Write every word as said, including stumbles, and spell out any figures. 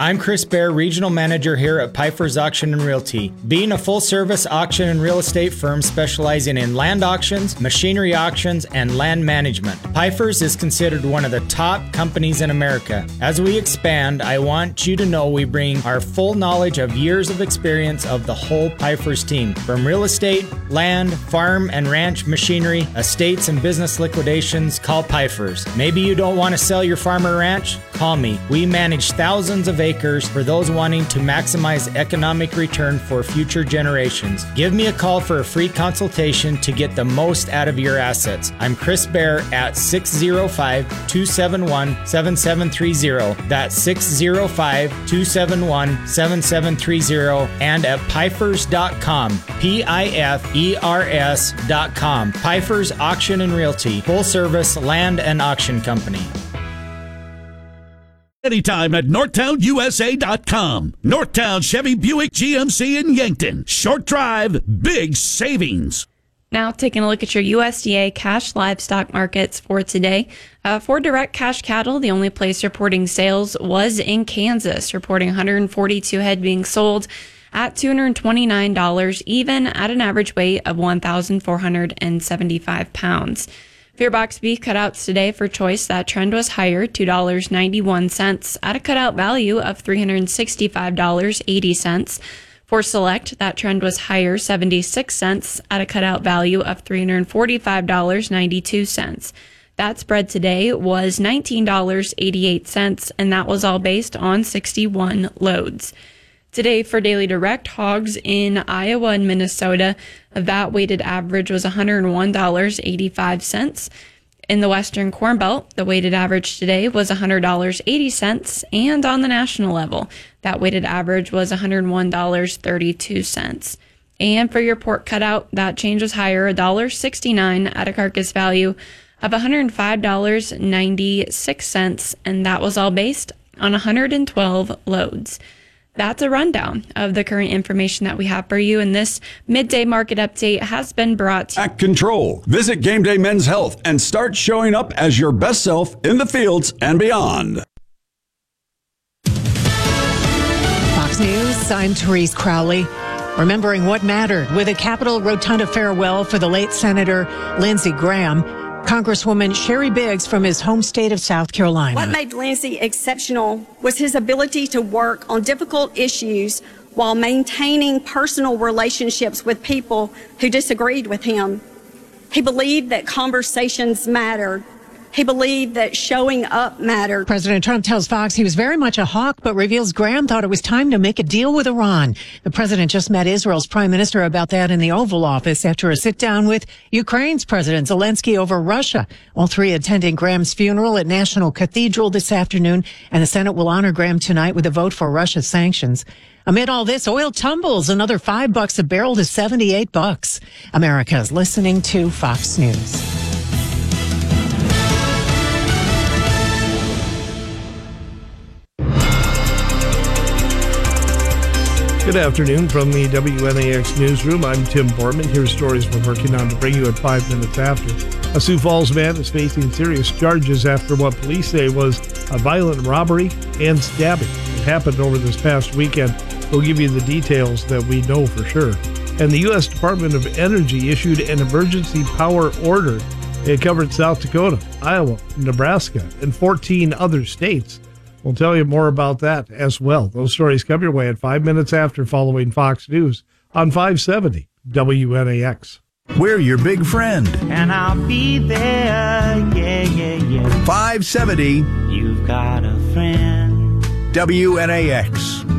I'm Chris Bear, Regional Manager here at Pfeiffer's Auction and Realty. Being a full-service auction and real estate firm specializing in land auctions, machinery auctions, and land management, Pfeiffer's is considered one of the top companies in America. As we expand, I want you to know we bring our full knowledge of years of experience of the whole Pfeiffer's team. From real estate, land, farm and ranch machinery, estates and business liquidations, call Pfeiffer's. Maybe you don't want to sell your farm or ranch? Call me. We manage thousands of acres for those wanting to maximize economic return for future generations. Give me a call for a free consultation to get the most out of your assets. I'm Chris Bear at six oh five, two seven one, seven seven three oh. That's six oh five, two seven one, seven seven three oh and at Pfeifers dot com. P I F E R S dot com. Pfeiffer's Auction and Realty, full service land and auction company. Anytime at Northtown U S A dot com. Northtown Chevy Buick G M C in Yankton. Short drive, big savings. Now taking a look at your U S D A cash livestock markets for today. Uh, for direct cash cattle, the only place reporting sales was in Kansas, reporting one hundred forty-two head being sold at two hundred twenty-nine dollars, even at an average weight of one thousand four hundred seventy-five pounds. Fear box beef cutouts today for choice, that trend was higher, two dollars and ninety-one cents, at a cutout value of three hundred sixty-five dollars and eighty cents. For select, that trend was higher, seventy-six cents, at a cutout value of three hundred forty-five dollars and ninety-two cents. That spread today was nineteen dollars and eighty-eight cents, and that was all based on sixty-one loads. Today for Daily Direct, hogs in Iowa and Minnesota, that weighted average was one hundred one dollars and eighty-five cents. In the Western Corn Belt, the weighted average today was one hundred dollars and eighty cents. And on the national level, that weighted average was one hundred one dollars and thirty-two cents. And for your pork cutout, that change was higher, one dollar and sixty-nine cents at a carcass value of one hundred five dollars and ninety-six cents. And that was all based on one hundred twelve loads. That's a rundown of the current information that we have for you, and this midday market update has been brought to you. At Control. Visit Game Day Men's Health and start showing up as your best self in the fields and beyond. Fox News, I'm Therese Crowley. Remembering what mattered with a Capitol Rotunda farewell for the late Senator Lindsey Graham. Congresswoman Sherry Biggs from his home state of South Carolina. What made Lindsey exceptional was his ability to work on difficult issues while maintaining personal relationships with people who disagreed with him. He believed that conversations mattered. He believed that showing up mattered. President Trump tells Fox he was very much a hawk, but reveals Graham thought it was time to make a deal with Iran. The president just met Israel's prime minister about that in the Oval Office after a sit-down with Ukraine's President Zelensky over Russia. All three attending Graham's funeral at National Cathedral this afternoon, and the Senate will honor Graham tonight with a vote for Russia's sanctions. Amid all this, oil tumbles another five bucks a barrel to seventy-eight bucks. America is listening to Fox News. Good afternoon from the W N A X Newsroom. I'm Tim Borman. Here's stories we're working on to bring you at five minutes after. A Sioux Falls man is facing serious charges after what police say was a violent robbery and stabbing. It happened over this past weekend. We'll give you the details that we know for sure. And the U S Department of Energy issued an emergency power order. It covered South Dakota, Iowa, Nebraska, and fourteen other states. We'll tell you more about that as well. Those stories come your way at five minutes after, following Fox News on five seventy W N A X. We're your big friend. And I'll be there, yeah, yeah, yeah. five seventy. You've got a friend. W N A X.